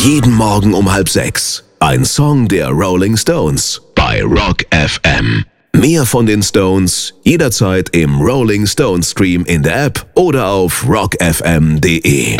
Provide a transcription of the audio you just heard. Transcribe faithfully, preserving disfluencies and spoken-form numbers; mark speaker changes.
Speaker 1: Jeden Morgen um halb sechs. Ein Song der Rolling Stones bei Rock F M. Mehr von den Stones jederzeit im Rolling Stones Stream in der App oder auf rock f m punkt de.